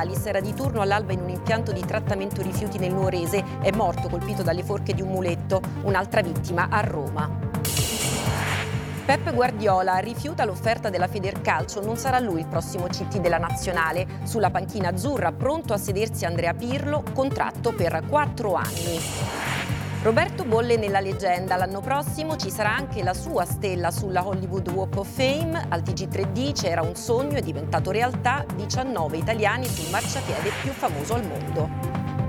Salis era di turno all'alba in un impianto di trattamento rifiuti nel Nuorese. È morto colpito dalle forche di un muletto. Un'altra vittima a Roma. Pep Guardiola rifiuta l'offerta della Federcalcio, non sarà lui il prossimo CT della Nazionale. Sulla panchina azzurra, pronto a sedersi Andrea Pirlo, contratto per 4 anni. Roberto Bolle nella leggenda, l'anno prossimo ci sarà anche la sua stella sulla Hollywood Walk of Fame. Al TG3 dice era un sogno, è diventato realtà, 19 italiani sul marciapiede più famoso al mondo.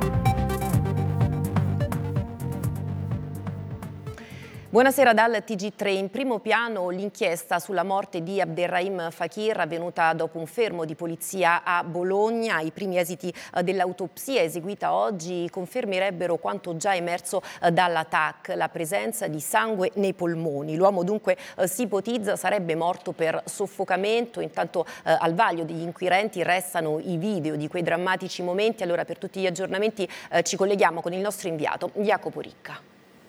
Buonasera dal TG3. In primo piano l'inchiesta sulla morte di Abderrahim Fakir, avvenuta dopo un fermo di polizia a Bologna. I primi esiti dell'autopsia eseguita oggi confermerebbero quanto già emerso dalla TAC, la presenza di sangue nei polmoni. L'uomo dunque si ipotizza sarebbe morto per soffocamento. Intanto al vaglio degli inquirenti restano i video di quei drammatici momenti. Allora, per tutti gli aggiornamenti ci colleghiamo con il nostro inviato Jacopo Ricca.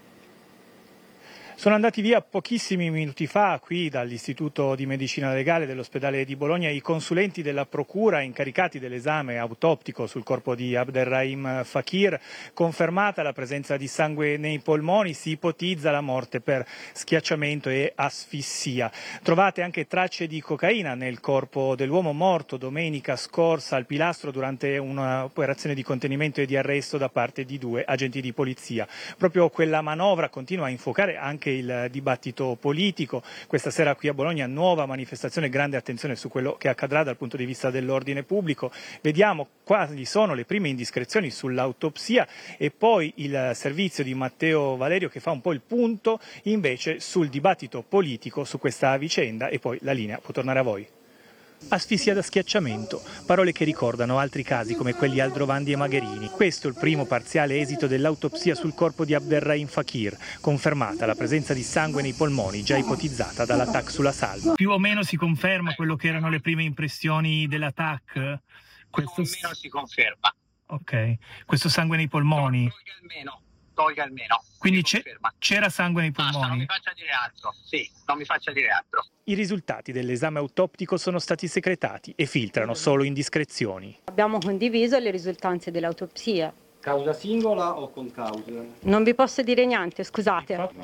Sono andati via pochissimi minuti fa qui dall'Istituto di Medicina Legale dell'ospedale di Bologna i consulenti della Procura incaricati dell'esame autoptico sul corpo di Abderrahim Fakir. Confermata la presenza di sangue nei polmoni, si ipotizza la morte per schiacciamento e asfissia. Trovate anche tracce di cocaina nel corpo dell'uomo morto domenica scorsa al Pilastro durante un'operazione di contenimento e di arresto da parte di 2 agenti di polizia. Proprio quella manovra continua a infuocare anche il dibattito politico. Questa sera qui a Bologna nuova manifestazione, grande attenzione su quello che accadrà dal punto di vista dell'ordine pubblico. Vediamo quali sono le prime indiscrezioni sull'autopsia e poi il servizio di Matteo Valerio che fa un po' il punto invece sul dibattito politico su questa vicenda e poi la linea può tornare a voi. Asfissia da schiacciamento, parole che ricordano altri casi come quelli Aldrovandi e Magherini. Questo è il primo parziale esito dell'autopsia sul corpo di Abderrahim Fakir, confermata la presenza di sangue nei polmoni già ipotizzata dalla TAC sulla salma. Più o meno si conferma quello che erano le prime impressioni della TAC? Più o meno si conferma. Ok, questo sangue nei polmoni? Tolga almeno. Quindi c'era sangue nei polmoni? Basta, non mi faccia dire altro. Sì, non mi faccia dire altro. I risultati dell'esame autoptico sono stati secretati e filtrano solo indiscrezioni. Abbiamo condiviso le risultanze dell'autopsia. Causa singola o con cause? Non vi posso dire niente, scusate. No.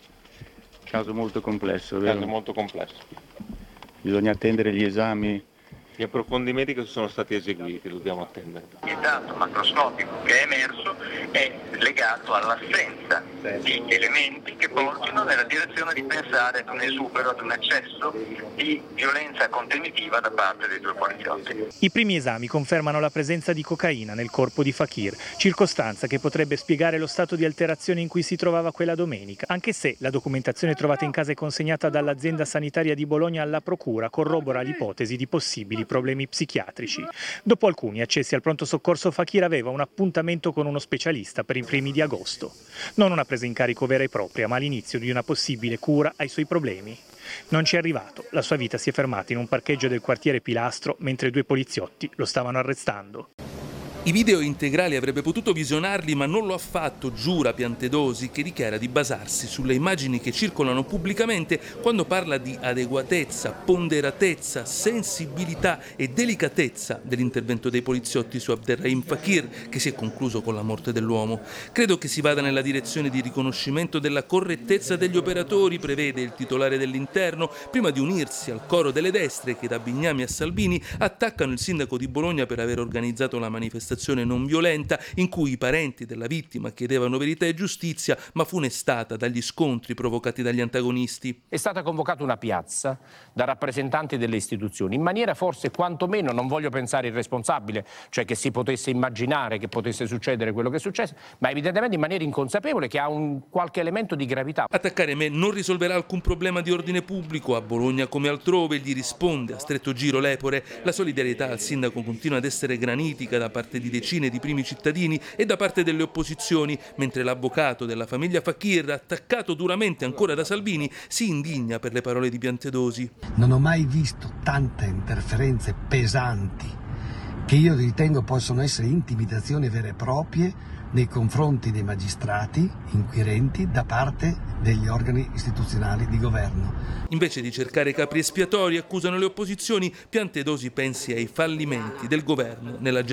Caso molto complesso, vero? Caso molto complesso. Bisogna attendere gli esami. Gli approfondimenti che sono stati eseguiti, dobbiamo attendere. Il dato macroscopico che è emerso è legato all'assenza di elementi che portino nella direzione di pensare ad un esubero, ad un eccesso di violenza contenitiva da parte dei 2 poliziotti. I primi esami confermano la presenza di cocaina nel corpo di Fakir, circostanza che potrebbe spiegare lo stato di alterazione in cui si trovava quella domenica, anche se la documentazione trovata in casa e consegnata dall'azienda sanitaria di Bologna alla Procura corrobora l'ipotesi di possibili problemi psichiatrici. Dopo alcuni accessi al pronto soccorso, Fakir aveva un appuntamento con uno specialista per i primi di agosto. Non una presa in carico vera e propria, ma l'inizio di una possibile cura ai suoi problemi. Non ci è arrivato, la sua vita si è fermata in un parcheggio del quartiere Pilastro mentre 2 poliziotti lo stavano arrestando. I video integrali avrebbe potuto visionarli, ma non lo ha fatto, giura Piantedosi, che dichiara di basarsi sulle immagini che circolano pubblicamente quando parla di adeguatezza, ponderatezza, sensibilità e delicatezza dell'intervento dei poliziotti su Abderrahim Fakir, che si è concluso con la morte dell'uomo. Credo che si vada nella direzione di riconoscimento della correttezza degli operatori, prevede il titolare dell'Interno, prima di unirsi al coro delle destre che da Bignami a Salvini attaccano il sindaco di Bologna per aver organizzato la manifestazione non violenta in cui i parenti della vittima chiedevano verità e giustizia, ma funestata dagli scontri provocati dagli antagonisti. È stata convocata una piazza da rappresentanti delle istituzioni in maniera forse quantomeno, non voglio pensare irresponsabile, cioè che si potesse immaginare che potesse succedere quello che è successo, ma evidentemente in maniera inconsapevole, che ha un qualche elemento di gravità. Attaccare me non risolverà alcun problema di ordine pubblico. A Bologna come altrove gli risponde a stretto giro Lepore. La solidarietà al sindaco continua ad essere granitica da parte di decine di primi cittadini e da parte delle opposizioni, mentre l'avvocato della famiglia Fakir, attaccato duramente ancora da Salvini, si indigna per le parole di Piantedosi. Non ho mai visto tante interferenze pesanti che io ritengo possono essere intimidazioni vere e proprie nei confronti dei magistrati inquirenti da parte degli organi istituzionali di governo. Invece di cercare capri espiatori, accusano le opposizioni, Piantedosi pensi ai fallimenti del governo nella gestione